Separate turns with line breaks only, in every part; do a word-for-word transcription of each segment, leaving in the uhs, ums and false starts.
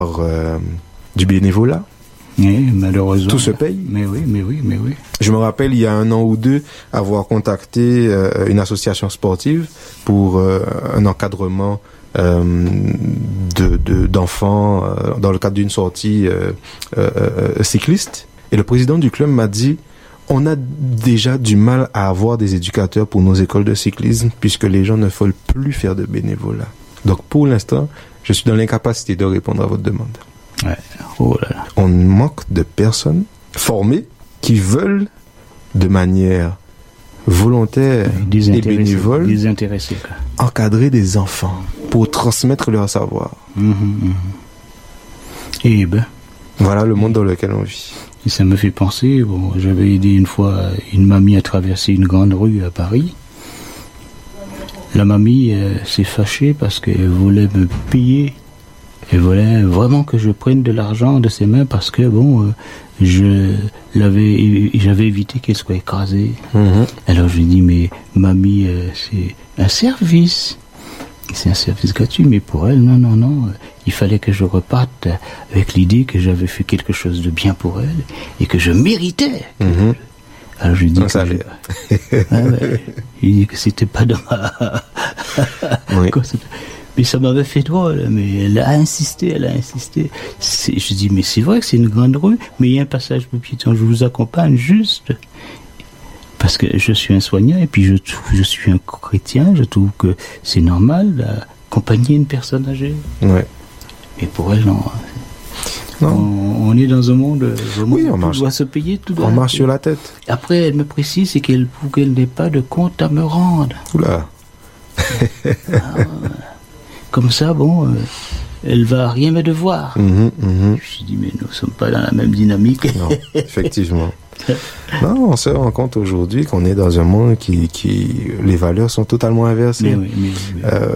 euh, du bénévolat.
Oui, malheureusement.
Tout se paye.
Mais oui, mais oui, mais oui.
Je me rappelle, il y a un an ou deux, avoir contacté euh, une association sportive pour euh, un encadrement euh, de, de, d'enfants euh, dans le cadre d'une sortie euh, euh, euh, cycliste. Et le président du club m'a dit, on a déjà du mal à avoir des éducateurs pour nos écoles de cyclisme puisque les gens ne veulent plus faire de bénévolat. Donc pour l'instant, je suis dans l'incapacité de répondre à votre demande.
Ouais. Oh là là.
On manque de personnes formées qui veulent de manière volontaire et bénévole
désintéressés, quoi.
Encadrer des enfants pour transmettre leur savoir.
Mmh, mmh. Et ben,
voilà le monde dans lequel on vit.
Et ça me fait penser, bon, j'avais aidé une fois une mamie à traverser une grande rue à Paris. La mamie euh, s'est fâchée parce qu'elle voulait me payer. Elle voulait vraiment que je prenne de l'argent de ses mains parce que bon, euh, je l'avais, j'avais évité qu'elle soit écrasée. Mmh. Alors je lui ai dit, mais mamie, euh, c'est un service. C'est un service gratuit, mais pour elle, non, non, non. Il fallait que je reparte avec l'idée que j'avais fait quelque chose de bien pour elle et que je méritais. Mmh. Alors je lui ai dit, que, je... ah ouais. Il dit que c'était pas dans ma... oui. Mais ça m'avait fait drôle, mais elle a insisté, elle a insisté. C'est... Je dis, mais c'est vrai que c'est une grande rue, mais il y a un passage pour piétons, je vous accompagne juste. Parce que je suis un soignant et puis je, je suis un chrétien, je trouve que c'est normal d'accompagner une personne âgée.
Ouais.
Et pour elle, non. non. On, on est dans un monde, vraiment,
oui, on
tout
marche.
doit se payer, tout doit
on marche sur la tête.
Après, elle me précise c'est qu'elle, qu'elle n'ait pas de compte à me rendre.
Oula.
ah, comme ça, bon, euh, elle va rien me devoir.
Mmh, mmh.
Je me suis dit, mais nous ne sommes pas dans la même dynamique.
Non, effectivement. Non, on se rend compte aujourd'hui qu'on est dans un monde qui, qui les valeurs sont totalement inversées.
Mais oui, mais oui.
Euh,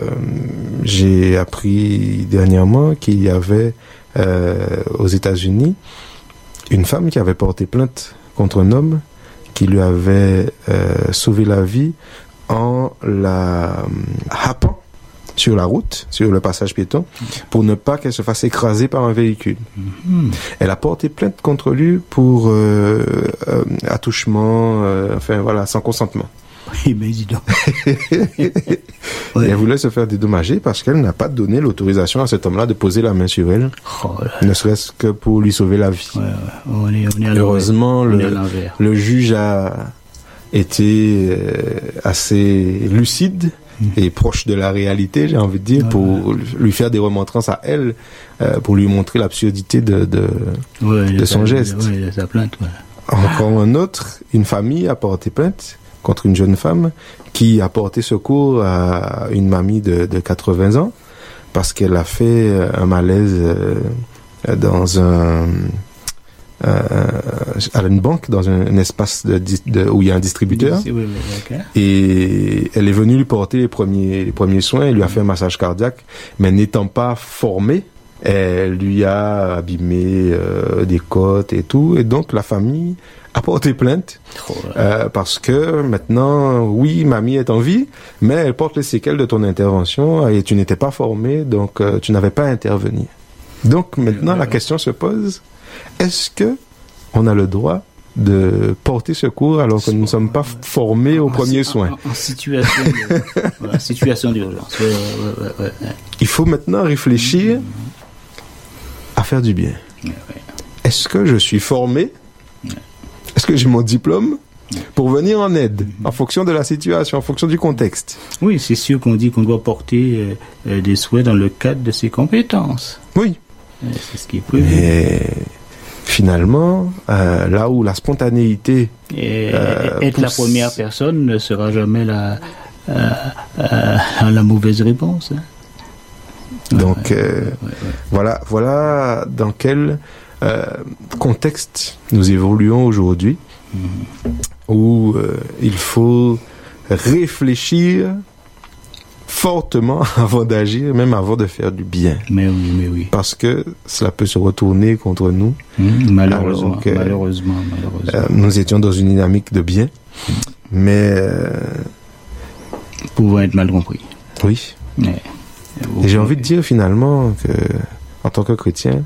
j'ai appris dernièrement qu'il y avait euh, aux États-Unis une femme qui avait porté plainte contre un homme qui lui avait euh, sauvé la vie en la happant sur la route, sur le passage piéton, pour ne pas qu'elle se fasse écraser par un véhicule. Mm-hmm. Elle a porté plainte contre lui pour euh, euh, attouchement, euh, enfin voilà, sans consentement.
Oui, mais dis donc.
Ouais. Elle voulait se faire dédommager parce qu'elle n'a pas donné l'autorisation à cet homme-là de poser la main sur elle, oh ne serait-ce que pour lui sauver la vie.
Ouais, ouais. On est, on est à
Heureusement,
on
le,
est à
le juge a été euh, assez lucide et proche de la réalité, j'ai envie de dire, ouais, pour ouais. lui faire des remontrances à elle, euh, pour lui montrer l'absurdité de, de,
ouais,
de son
sa,
geste.
Ouais, sa plainte, ouais.
Encore un autre, une famille a porté plainte contre une jeune femme qui a porté secours à une mamie de, de quatre-vingts ans parce qu'elle a fait un malaise euh, dans un... Euh, à une banque, dans un, un espace de, de, où il y a un distributeur.
Oui, oui, okay.
Et elle est venue lui porter les premiers, les premiers soins, elle lui a fait un massage cardiaque, mais n'étant pas formée, elle lui a abîmé euh, des côtes et tout, et donc la famille a porté plainte oh euh, parce que maintenant, oui, mamie est en vie, mais elle porte les séquelles de ton intervention et tu n'étais pas formé, donc euh, tu n'avais pas à intervenir. Donc maintenant, la question se pose, est-ce que on a le droit de porter secours alors que nous ne sommes pas formés aux premiers soins?
En, en situation de, voilà, situation d'urgence. Ouais, ouais, ouais, ouais.
Il faut maintenant réfléchir à faire du bien.
Ouais, ouais.
Est-ce que je suis formé? Ouais. Est-ce que j'ai mon diplôme pour venir en aide, en fonction de la situation, en fonction du contexte?
Oui, c'est sûr qu'on dit qu'on doit porter euh, des souhaits dans le cadre de ses compétences.
Oui.
C'est ce qui est prévu.
Mais finalement, euh, là où la spontanéité...
Et euh, être pousse... la première personne ne sera jamais la, euh, euh, la mauvaise réponse. Hein.
Donc,
ouais,
euh,
ouais, ouais.
voilà, voilà dans quel euh, contexte nous évoluons aujourd'hui, mm-hmm. où euh, il faut réfléchir fortement avant d'agir, même avant de faire du bien.
Mais oui, mais oui.
Parce que cela peut se retourner contre nous.
Mmh, malheureusement, que, malheureusement, malheureusement.
Euh, nous étions dans une dynamique de bien, mmh. mais... Euh,
pouvant être mal compris.
Oui.
Mais,
et j'ai envie de dire finalement que en tant que chrétien,